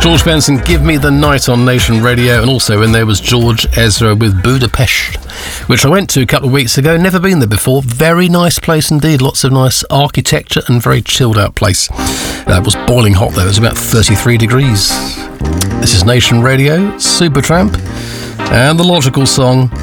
George Benson, Give Me the Night on Nation Radio, and also in there was George Ezra with Budapest, which I went to a couple of weeks ago. Never been there before. Very nice place indeed. Lots of nice architecture and very chilled out place. It was boiling hot though. It was about 33 degrees. This is Nation Radio, Supertramp, and the logical song,